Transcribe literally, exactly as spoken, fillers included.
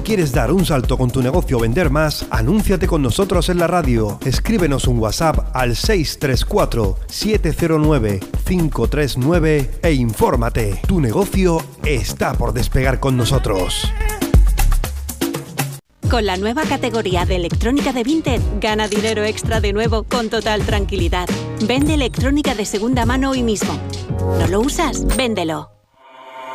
quieres dar un salto con tu negocio o vender más, anúnciate con nosotros en la radio. Escríbenos un WhatsApp al seis tres cuatro, siete cero nueve, cinco tres nueve e infórmate. Tu negocio está por despegar con nosotros. Con la nueva categoría de electrónica de Vinted, gana dinero extra de nuevo con total tranquilidad. Vende electrónica de segunda mano hoy mismo. ¿No lo usas? Véndelo.